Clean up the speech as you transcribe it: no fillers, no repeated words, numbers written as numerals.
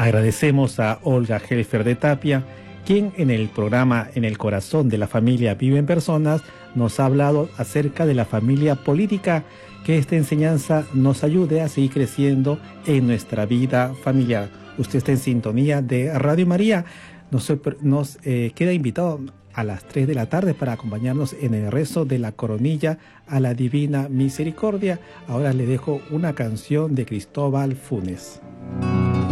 Agradecemos a Olga Helfer de Tapia, quien en el programa En el Corazón de la Familia Viven Personas nos ha hablado acerca de la familia política, que esta enseñanza nos ayude a seguir creciendo en nuestra vida familiar. Usted está en sintonía de Radio María. Nos queda invitado a las 3 de la tarde para acompañarnos en el rezo de la coronilla a la Divina Misericordia. Ahora le dejo una canción de Cristóbal Funes.